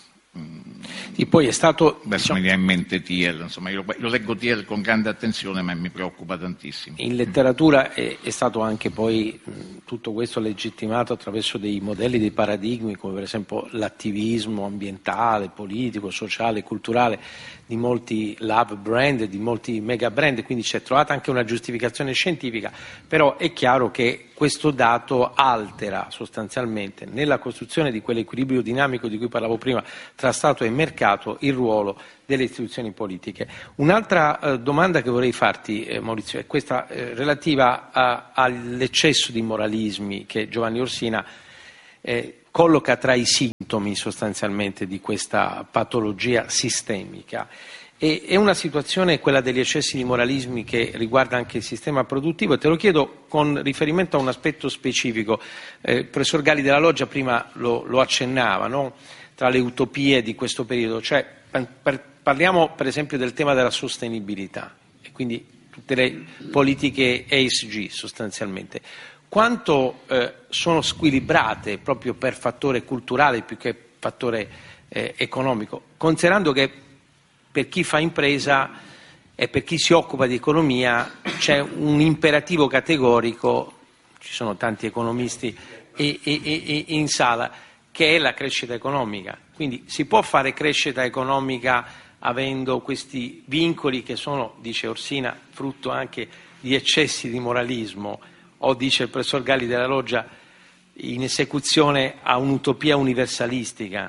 E poi è stato, adesso mi viene in mente T L, insomma, io lo leggo T L con grande attenzione, ma mi preoccupa tantissimo. In letteratura è, è stato anche poi mh, tutto questo legittimato attraverso dei modelli, dei paradigmi, come per esempio l'attivismo ambientale, politico, sociale, culturale di molti love brand, di molti mega brand, quindi c'è trovata anche una giustificazione scientifica, però è chiaro che questo dato altera sostanzialmente nella costruzione di quell'equilibrio dinamico di cui parlavo prima tra Stato e mercato il ruolo delle istituzioni politiche. Un'altra eh, domanda che vorrei farti, eh, Maurizio, è questa eh, relativa a, all'eccesso di moralismi che Giovanni Orsina eh, colloca tra i sintomi sostanzialmente di questa patologia sistemica. E, è una situazione, quella degli eccessi di moralismi, che riguarda anche il sistema produttivo, e te lo chiedo con riferimento a un aspetto specifico. Eh, il professor Galli della Loggia prima lo, lo accennava, no? Tra le utopie di questo periodo, cioè per, parliamo per esempio del tema della sostenibilità e quindi tutte le politiche E S G sostanzialmente. Quanto eh, sono squilibrate proprio per fattore culturale più che fattore eh, economico, considerando che per chi fa impresa e per chi si occupa di economia c'è un imperativo categorico, ci sono tanti economisti e, e, e, in sala, che è la crescita economica. Quindi si può fare crescita economica avendo questi vincoli che sono, dice Orsina, frutto anche di eccessi di moralismo, o dice il professor Galli della Loggia, in esecuzione a un'utopia universalistica?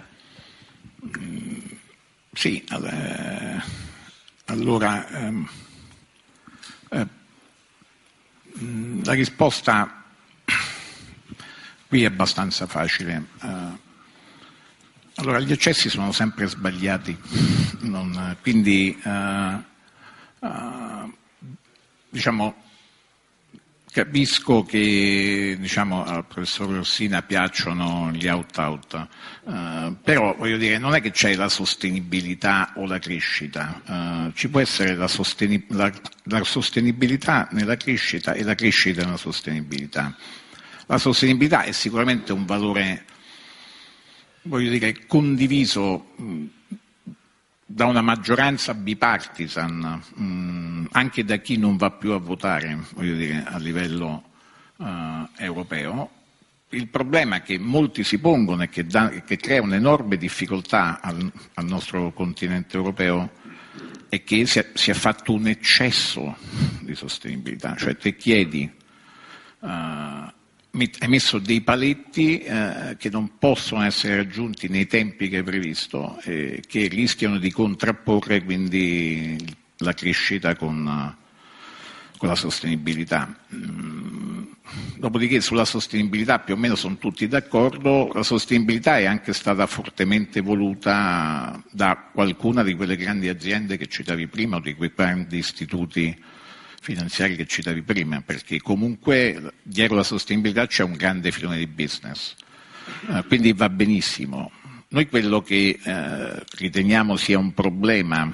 Mm, sì, eh, allora ehm, eh, la risposta qui è abbastanza facile. Uh, allora, gli eccessi sono sempre sbagliati, non, quindi uh, uh, diciamo, capisco che, diciamo, al professor Orsina piacciono gli out-out, uh, però voglio dire, non è che c'è la sostenibilità o la crescita, uh, ci può essere la, sosteni- la, la sostenibilità nella crescita e la crescita nella sostenibilità. La sostenibilità è sicuramente un valore, voglio dire, condiviso mh, da una maggioranza bipartisan, mh, anche da chi non va più a votare, voglio dire, a livello uh, europeo. Il problema che molti si pongono e che, da, che crea un'enorme difficoltà al, al nostro continente europeo è che si è, si è fatto un eccesso di sostenibilità, cioè te chiedi uh, hai messo dei paletti eh, che non possono essere raggiunti nei tempi che è previsto e che rischiano di contrapporre quindi la crescita con, con la sostenibilità. Mm. Dopodiché sulla sostenibilità più o meno sono tutti d'accordo, la sostenibilità è anche stata fortemente voluta da qualcuna di quelle grandi aziende che citavi prima o di quei grandi istituti finanziari che citavi prima, perché comunque dietro la sostenibilità c'è un grande filone di business, uh, quindi va benissimo. Noi quello che uh, riteniamo sia un problema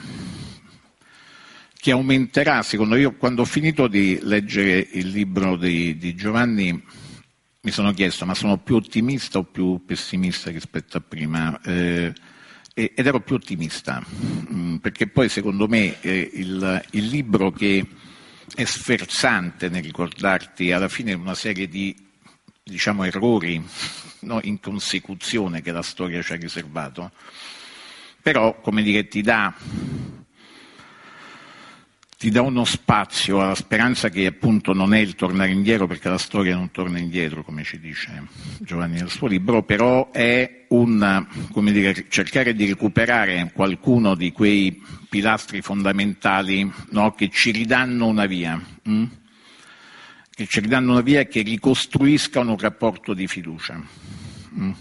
che aumenterà, secondo io, quando ho finito di leggere il libro di, di Giovanni mi sono chiesto ma sono più ottimista o più pessimista rispetto a prima, eh, ed ero più ottimista, mh, perché poi secondo me eh, il, il libro che è sferzante nel ricordarti alla fine una serie di, diciamo, errori, no, in consecuzione che la storia ci ha riservato, però, come dire, ti dà, ti dà uno spazio alla speranza che appunto non è il tornare indietro, perché la storia non torna indietro, come ci dice Giovanni nel suo libro, però è un, come dire, cercare di recuperare qualcuno di quei pilastri fondamentali, no, che ci ridanno una via, hm? che ci ridanno una via che ricostruiscano un rapporto di fiducia. Hm?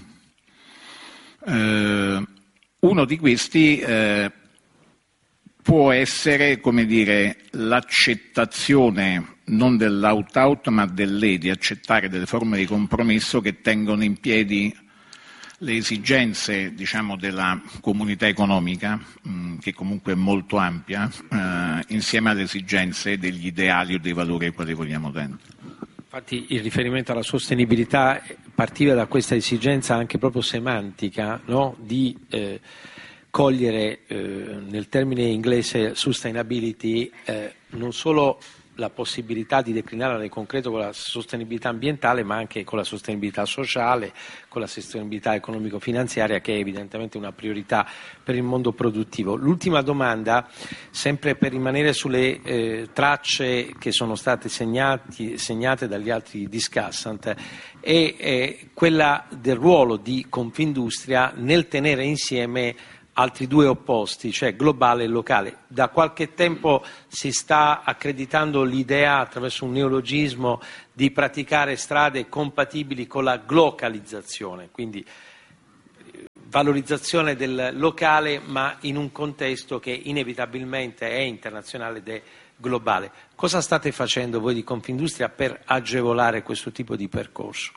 Eh, uno di questi eh, può essere, come dire, l'accettazione non dell'out-out ma dell'e, di accettare delle forme di compromesso che tengono in piedi le esigenze, diciamo, della comunità economica, mh, che comunque è molto ampia, eh, insieme alle esigenze degli ideali o dei valori ai quali vogliamo tendere. Infatti il riferimento alla sostenibilità partiva da questa esigenza anche proprio semantica, no? Di eh, cogliere eh, nel termine inglese sustainability eh, non solo la possibilità di declinarla nel concreto con la sostenibilità ambientale, ma anche con la sostenibilità sociale, con la sostenibilità economico-finanziaria, che è evidentemente una priorità per il mondo produttivo. L'ultima domanda, sempre per rimanere sulle eh, tracce che sono state segnati, segnate dagli altri discussant, è, è quella del ruolo di Confindustria nel tenere insieme altri due opposti, cioè globale e locale. Da qualche tempo si sta accreditando l'idea, attraverso un neologismo, di praticare strade compatibili con la glocalizzazione, quindi valorizzazione del locale ma in un contesto che inevitabilmente è internazionale ed è globale. Cosa state facendo voi di Confindustria per agevolare questo tipo di percorso?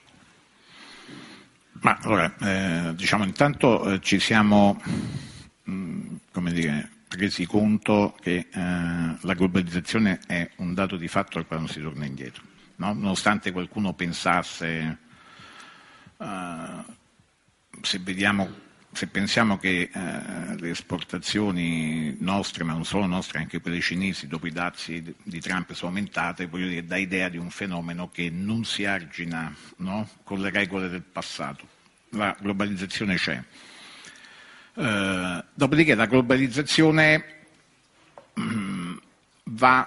Ma allora, eh, diciamo intanto eh, ci siamo mh, come dire, resi conto che eh, la globalizzazione è un dato di fatto al quale non si torna indietro, no? Nonostante qualcuno pensasse, uh, se vediamo, se pensiamo che eh, le esportazioni nostre, ma non solo nostre, anche quelle cinesi, dopo i dazi di Trump sono aumentate, voglio dire, dà idea di un fenomeno che non si argina, no? Con le regole del passato. La globalizzazione c'è. Uh, dopodiché la globalizzazione mh, va,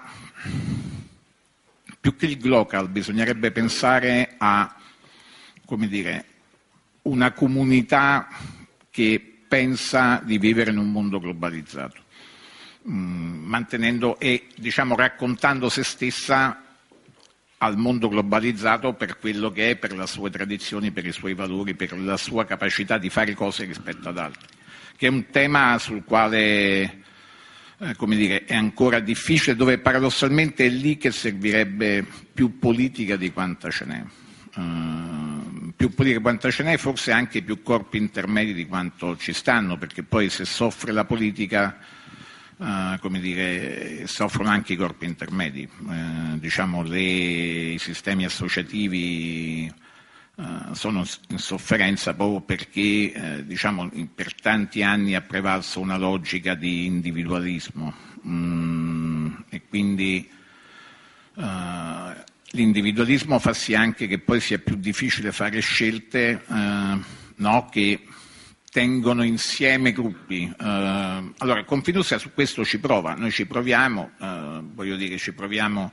più che il glocal, bisognerebbe pensare a, come dire, una comunità che pensa di vivere in un mondo globalizzato, mh, mantenendo e, diciamo, raccontando se stessa al mondo globalizzato per quello che è, per le sue tradizioni, per i suoi valori, per la sua capacità di fare cose rispetto ad altri, che è un tema sul quale, eh, come dire, è ancora difficile, dove paradossalmente è lì che servirebbe più politica di quanta ce n'è. Uh, più politica di quanta ce n'è, forse anche più corpi intermedi di quanto ci stanno, perché poi se soffre la politica, Uh, come dire, soffrono anche i corpi intermedi, uh, diciamo le, i sistemi associativi uh, sono in sofferenza proprio perché uh, diciamo, per tanti anni ha prevalso una logica di individualismo mm, e quindi uh, l'individualismo fa sì anche che poi sia più difficile fare scelte uh, no, che tengono insieme gruppi. Uh, allora, Confindustria su questo ci prova, noi ci proviamo, uh, voglio dire, ci proviamo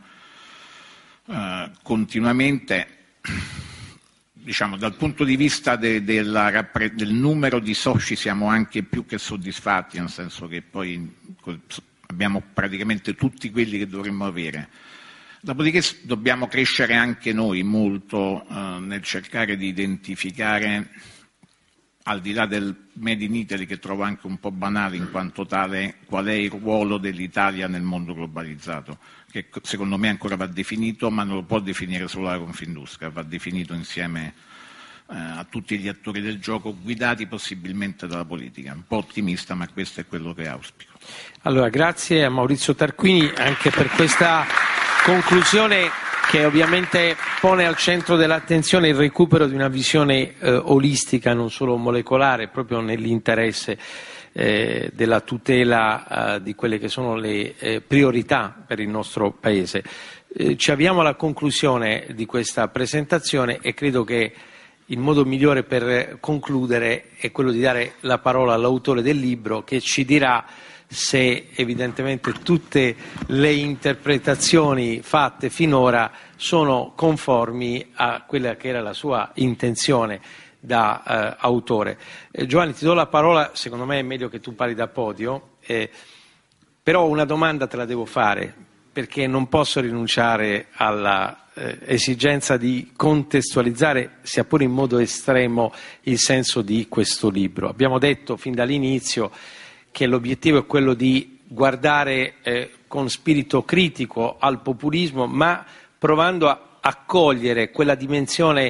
uh, continuamente, diciamo, dal punto di vista de, de la, del numero di soci siamo anche più che soddisfatti, nel senso che poi abbiamo praticamente tutti quelli che dovremmo avere. Dopodiché dobbiamo crescere anche noi molto uh, nel cercare di identificare, al di là del Made in Italy, che trovo anche un po' banale in quanto tale, qual è il ruolo dell'Italia nel mondo globalizzato, che secondo me ancora va definito, ma non lo può definire solo la Confindustria, va definito insieme eh, a tutti gli attori del gioco, guidati possibilmente dalla politica. Un po' ottimista, ma questo è quello che auspico. Allora, grazie a Maurizio Tarquini anche per questa conclusione che ovviamente pone al centro dell'attenzione il recupero di una visione eh, olistica, non solo molecolare, proprio nell'interesse eh, della tutela eh, di quelle che sono le eh, priorità per il nostro Paese. Eh, ci avviamo alla conclusione di questa presentazione e credo che il modo migliore per concludere è quello di dare la parola all'autore del libro, che ci dirà se evidentemente tutte le interpretazioni fatte finora sono conformi a quella che era la sua intenzione da eh, autore. Eh, Giovanni, ti do la parola, secondo me è meglio che tu parli da podio, eh, però una domanda te la devo fare, perché non posso rinunciare alla eh, esigenza di contestualizzare, sia pure in modo estremo, il senso di questo libro. Abbiamo detto fin dall'inizio che l'obiettivo è quello di guardare eh, con spirito critico al populismo, ma provando a, a cogliere quella dimensione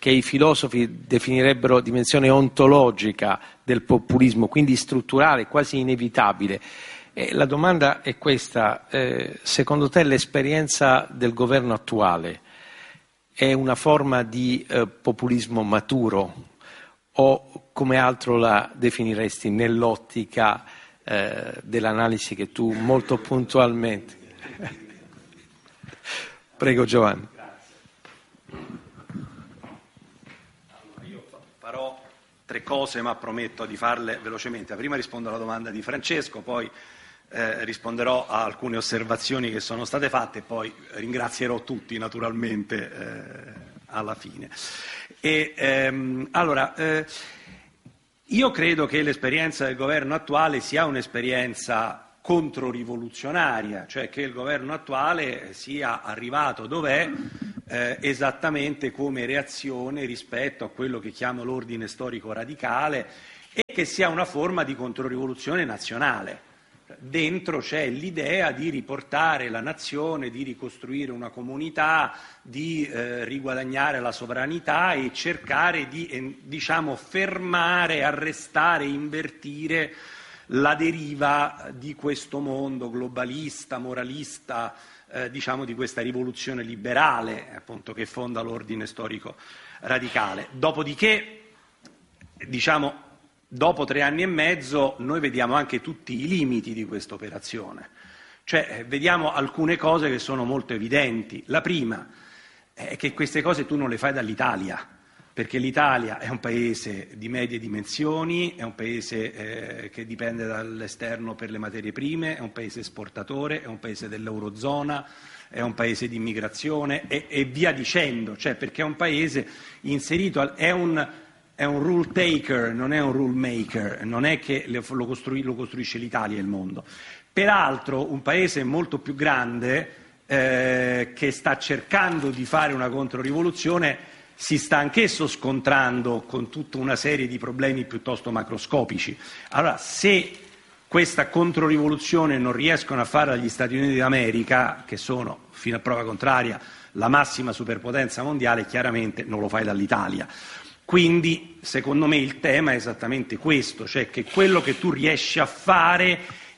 che i filosofi definirebbero dimensione ontologica del populismo, quindi strutturale, quasi inevitabile. E la domanda è questa, eh, secondo te l'esperienza del governo attuale è una forma di eh, populismo maturo o come altro la definiresti nell'ottica eh, dell'analisi che tu molto puntualmente... Prego Giovanni. Allora, io farò tre cose, ma prometto di farle velocemente. Prima rispondo alla domanda di Francesco, poi eh, risponderò a alcune osservazioni che sono state fatte e poi ringrazierò tutti naturalmente eh, alla fine. E, ehm, allora, eh, io credo che l'esperienza del governo attuale sia un'esperienza controrivoluzionaria, cioè che il governo attuale sia arrivato dov'è eh, esattamente come reazione rispetto a quello che chiamo l'ordine storico radicale e che sia una forma di controrivoluzione nazionale. Dentro c'è l'idea di riportare la nazione, di ricostruire una comunità, di eh, riguadagnare la sovranità e cercare di eh, diciamo, fermare, arrestare, invertire la deriva di questo mondo globalista, moralista, eh, diciamo di questa rivoluzione liberale, appunto, che fonda l'ordine storico radicale. Dopodiché, diciamo, dopo tre anni e mezzo, noi vediamo anche tutti i limiti di questa operazione. Cioè, vediamo alcune cose che sono molto evidenti. La prima è che queste cose tu non le fai dall'Italia, perché l'Italia è un paese di medie dimensioni, è un paese eh, che dipende dall'esterno per le materie prime, è un paese esportatore, è un paese dell'Eurozona, è un paese di immigrazione e, e via dicendo, cioè perché è un paese inserito, è un, è un rule taker, non è un rule maker, non è che lo, costrui, lo costruisce l'Italia e il mondo. Peraltro un paese molto più grande eh, che sta cercando di fare una controrivoluzione si sta anch'esso scontrando con tutta una serie di problemi piuttosto macroscopici. Allora, se questa controrivoluzione non riescono a farla gli Stati Uniti d'America, che sono, fino a prova contraria, la massima superpotenza mondiale, chiaramente non lo fai dall'Italia. Quindi, secondo me, il tema è esattamente questo, cioè che quello che tu riesci a fare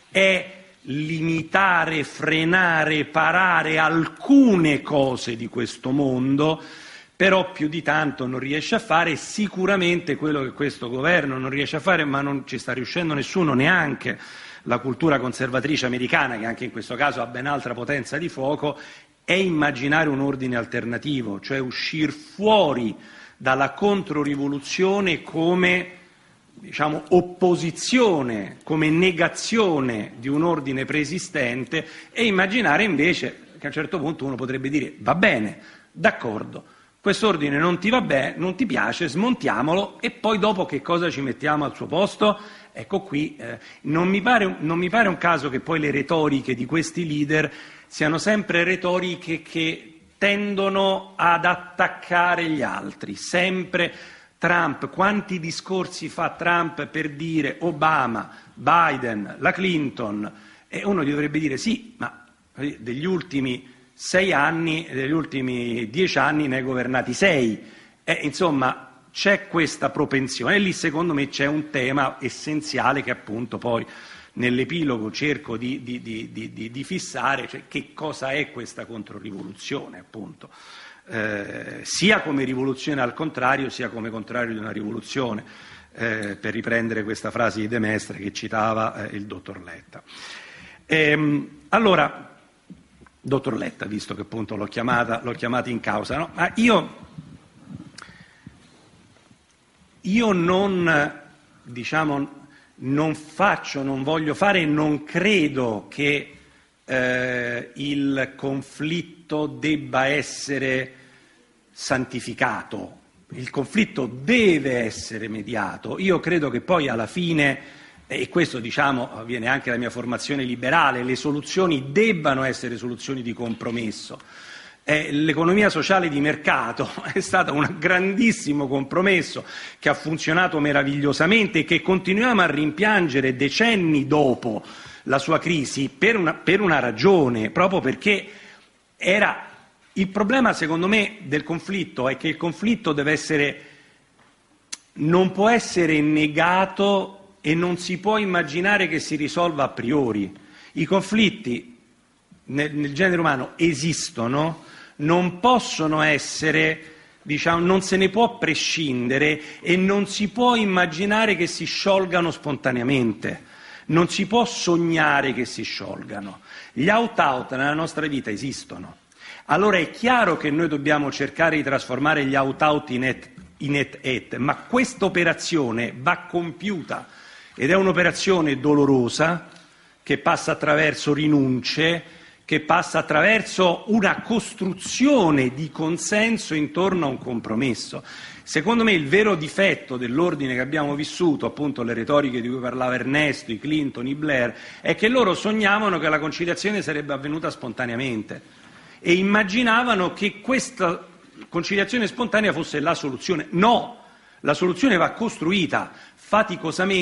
è limitare, frenare, parare alcune cose di questo mondo, però più di tanto non riesce a fare. Sicuramente quello che questo governo non riesce a fare, ma non ci sta riuscendo nessuno, neanche la cultura conservatrice americana, che anche in questo caso ha ben altra potenza di fuoco, è immaginare un ordine alternativo, cioè uscire fuori dalla controrivoluzione come, diciamo, opposizione, come negazione di un ordine preesistente e immaginare invece che a un certo punto uno potrebbe dire va bene, d'accordo, quest'ordine non ti va bene, non ti piace, smontiamolo e poi dopo che cosa ci mettiamo al suo posto? Ecco qui, eh, non mi pare, non mi pare un caso che poi le retoriche di questi leader siano sempre retoriche che tendono ad attaccare gli altri, sempre Trump, quanti discorsi fa Trump per dire Obama, Biden, la Clinton, e uno gli dovrebbe dire sì, ma degli ultimi sei anni, degli ultimi dieci anni ne hai governati sei, e insomma c'è questa propensione e lì secondo me c'è un tema essenziale che appunto poi nell'epilogo cerco di, di, di, di, di fissare, cioè che cosa è questa controrivoluzione appunto, eh, sia come rivoluzione al contrario, sia come contrario di una rivoluzione, eh, per riprendere questa frase di De Mestre che citava eh, il dottor Letta. Ehm, allora, dottor Letta, visto che appunto l'ho chiamata, l'ho chiamata in causa, no? Ma io, io non, diciamo, non faccio, non voglio fare e non credo che eh, il conflitto debba essere santificato. Il conflitto deve essere mediato. Io credo che poi alla fine, e questo diciamo viene anche dalla mia formazione liberale, le soluzioni debbano essere soluzioni di compromesso. Eh, l'economia sociale di mercato è stata un grandissimo compromesso che ha funzionato meravigliosamente e che continuiamo a rimpiangere decenni dopo la sua crisi per una, per una ragione, proprio perché era Il problema, secondo me, del conflitto è che il conflitto deve essere, non può essere negato e non si può immaginare che si risolva a priori. I conflitti nel, nel genere umano esistono, non possono essere, diciamo, non se ne può prescindere e non si può immaginare che si sciolgano spontaneamente. Non si può sognare che si sciolgano. Gli out-out nella nostra vita esistono. Allora è chiaro che noi dobbiamo cercare di trasformare gli out-out in et, in et-et, ma questa operazione va compiuta ed è un'operazione dolorosa che passa attraverso rinunce, che passa attraverso una costruzione di consenso intorno a un compromesso. Secondo me il vero difetto dell'ordine che abbiamo vissuto, appunto le retoriche di cui parlava Ernesto, i Clinton, i Blair, è che loro sognavano che la conciliazione sarebbe avvenuta spontaneamente e immaginavano che questa conciliazione spontanea fosse la soluzione. No, la soluzione va costruita faticosamente.